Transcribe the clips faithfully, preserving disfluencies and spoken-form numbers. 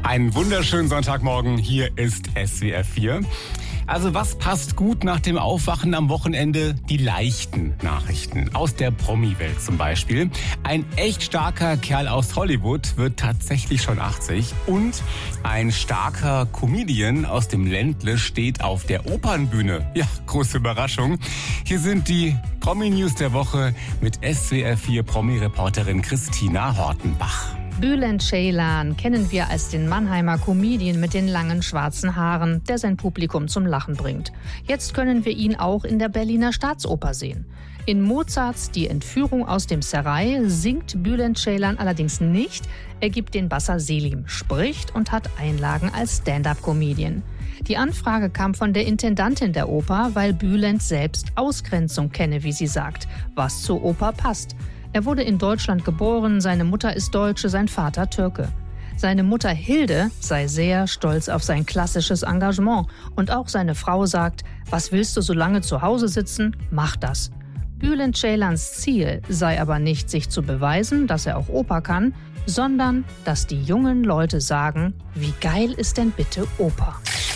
Einen wunderschönen Sonntagmorgen, hier ist S W R vier. Also was passt gut nach dem Aufwachen am Wochenende? Die leichten Nachrichten aus der Promi-Welt zum Beispiel. Ein echt starker Kerl aus Hollywood wird tatsächlich schon achtzig und ein starker Comedian aus dem Ländle steht auf der Opernbühne. Ja, große Überraschung. Hier sind die Promi-News der Woche mit S W R vier Promi-Reporterin Christina Hortenbach. Bülent Ceylan kennen wir als den Mannheimer Comedian mit den langen schwarzen Haaren, der sein Publikum zum Lachen bringt. Jetzt können wir ihn auch in der Berliner Staatsoper sehen. In Mozarts Die Entführung aus dem Serail singt Bülent Ceylan allerdings nicht. Er gibt den Basser Selim, spricht und hat Einlagen als Stand-up-Comedian. Die Anfrage kam von der Intendantin der Oper, weil Bülent selbst Ausgrenzung kenne, wie sie sagt, was zur Oper passt. Er wurde in Deutschland geboren, seine Mutter ist Deutsche, sein Vater Türke. Seine Mutter Hilde sei sehr stolz auf sein klassisches Engagement und auch seine Frau sagt, was willst du so lange zu Hause sitzen? Mach das. Bülent Ceylans Ziel sei aber nicht, sich zu beweisen, dass er auch Oper kann, sondern dass die jungen Leute sagen, wie geil ist denn bitte Oper?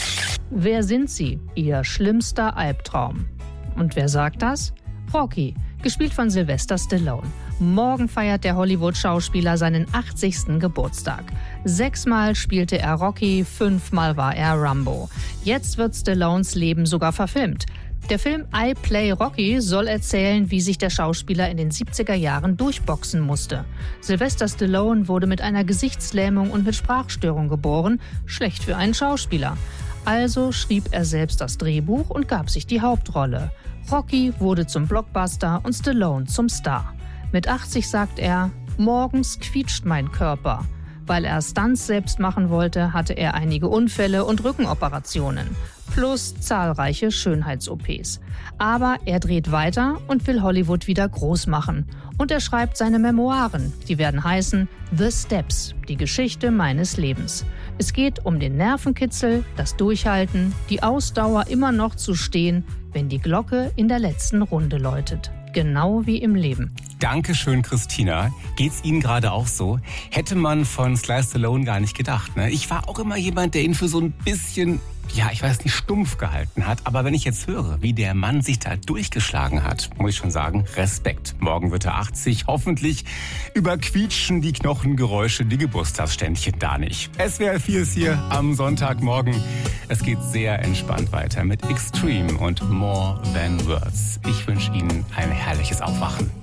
Wer sind sie? Ihr schlimmster Albtraum. Und wer sagt das? Rocky, gespielt von Sylvester Stallone. Morgen feiert der Hollywood-Schauspieler seinen achtzigsten Geburtstag. Sechsmal spielte er Rocky, fünfmal war er Rambo. Jetzt wird Stallones Leben sogar verfilmt. Der Film I Play Rocky soll erzählen, wie sich der Schauspieler in den siebziger Jahren durchboxen musste. Sylvester Stallone wurde mit einer Gesichtslähmung und mit Sprachstörung geboren. Schlecht für einen Schauspieler. Also schrieb er selbst das Drehbuch und gab sich die Hauptrolle. Rocky wurde zum Blockbuster und Stallone zum Star. Mit achtzig sagt er, morgens quietscht mein Körper. Weil er Stunts selbst machen wollte, hatte er einige Unfälle und Rückenoperationen. Plus zahlreiche Schönheits-O Ps. Aber er dreht weiter und will Hollywood wieder groß machen. Und er schreibt seine Memoiren. Die werden heißen The Steps, die Geschichte meines Lebens. Es geht um den Nervenkitzel, das Durchhalten, die Ausdauer, immer noch zu stehen, wenn die Glocke in der letzten Runde läutet. Genau wie im Leben. Dankeschön, Christina. Geht's Ihnen gerade auch so? Hätte man von Sly Stallone gar nicht gedacht, ne? Ich war auch immer jemand, der ihn für so ein bisschen, ja, ich weiß nicht, stumpf gehalten hat. Aber wenn ich jetzt höre, wie der Mann sich da durchgeschlagen hat, muss ich schon sagen, Respekt. Morgen wird er achtzig. Hoffentlich überquietschen die Knochengeräusche die Geburtstagsständchen da nicht. S W R vier ist hier am Sonntagmorgen. Es geht sehr entspannt weiter mit Extreme und More Than Words. Ich wünsche Ihnen ein herrliches Aufwachen.